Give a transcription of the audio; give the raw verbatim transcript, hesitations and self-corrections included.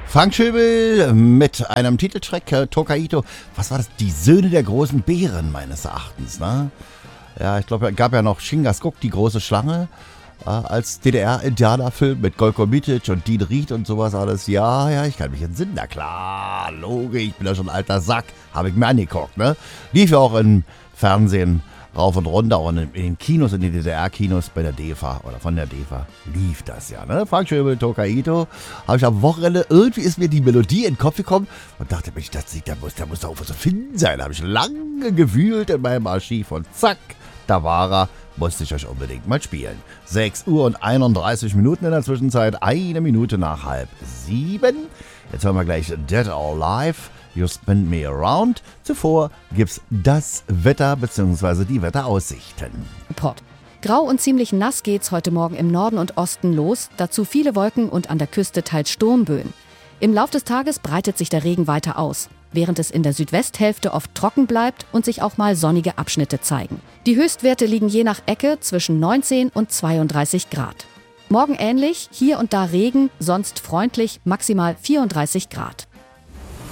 Frank Schöbel mit einem Titeltrack, äh, Tokaido. Was war das? Die Söhne der großen Bären, meines Erachtens, ne? Ja, ich glaube, es gab ja noch Shingasguk, die große Schlange, äh, als D D R-Indianerfilm mit Golko Mitic und Dean Ried und sowas alles. Ja, ja, ich kann mich entsinnen. Na klar, logisch, ich bin ja schon ein alter Sack. Habe ich mir angeguckt, ne? Lief ja auch im Fernsehen rauf und runter und in den Kinos, in den D D R-Kinos bei der D E F A oder von der D E F A lief das ja, ne? Frank Schöbel, Tokaido. Habe ich am Wochenende, irgendwie ist mir die Melodie in den Kopf gekommen und dachte, Mensch, das Lied, da muss, da muss doch was zu finden sein. Da habe ich lange gewühlt in meinem Archiv und zack, da war er. Musste ich euch unbedingt mal spielen. sechs Uhr und einunddreißig Minuten in der Zwischenzeit, eine Minute nach halb sieben. Jetzt hören wir gleich Dead or Alive, You Spin Me Around. Zuvor gibt's das Wetter bzw. die Wetteraussichten. Report. Grau und ziemlich nass geht's heute Morgen im Norden und Osten los. Dazu viele Wolken und an der Küste teils Sturmböen. Im Lauf des Tages breitet sich der Regen weiter aus, während es in der Südwesthälfte oft trocken bleibt und sich auch mal sonnige Abschnitte zeigen. Die Höchstwerte liegen je nach Ecke zwischen neunzehn und zweiunddreißig Grad. Morgen ähnlich, hier und da Regen, sonst freundlich, maximal vierunddreißig Grad.